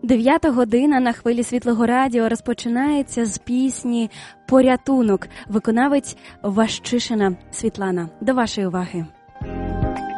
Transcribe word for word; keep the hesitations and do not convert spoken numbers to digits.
Дев'ята година на хвилі Світлого Радіо розпочинається з пісні «Порятунок». Виконавець Ващишина Світлана. До вашої уваги.